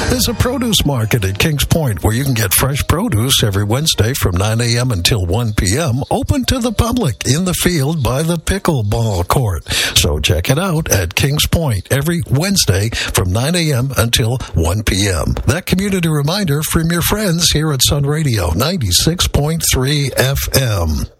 There's a produce market at Kings Point where you can get fresh produce every Wednesday from 9 a.m. until 1 p.m. open to the public in the field by the pickleball court. So check it out at Kings Point every Wednesday from 9 a.m. until 1 p.m. That community reminder from your friends here at Sun Radio 96.3 FM.